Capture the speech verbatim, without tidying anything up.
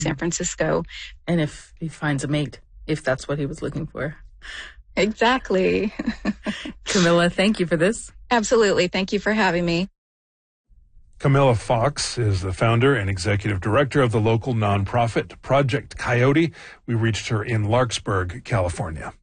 San Francisco. And if he finds a mate, if that's what he was looking for. Exactly. Camilla, thank you for this. Absolutely. Thank you for having me. Camilla Fox is the founder and executive director of the local nonprofit Project Coyote. We reached her in Larkspur, California.